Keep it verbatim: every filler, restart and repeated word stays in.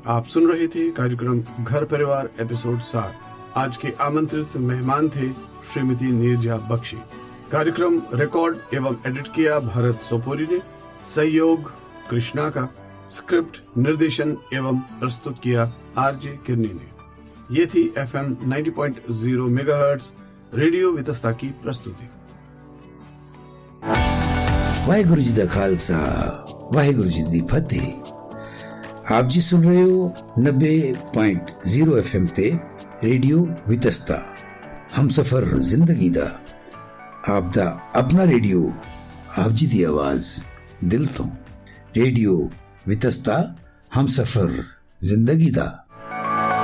आप सुन रहे थे कार्यक्रम घर परिवार एपिसोड सात। आज के आमंत्रित मेहमान थे श्रीमती नीरजा बख्शी। कार्यक्रम रिकॉर्ड एवं एडिट किया भारत सोपोरी ने। सहयोग कृष्णा का। स्क्रिप्ट निर्देशन एवं प्रस्तुत किया आरजे किरनी ने। ये थी F M ninety point zero megahertz radio Vitasta की प्रस्तुति। वाहिगुरु जी दा खालसा, वाहिगुरु जी दी फतेह। आप जी सुन रहे हो नब्बे पॉइंट ज़ीरो एफ एम ते रेडियो वितस्ता, हम सफर जिंदगी दा। आप दा अपना रेडियो, आप जी दी आवाज दिल तो। रेडियो वितस्ता, हम सफर जिंदगी दा।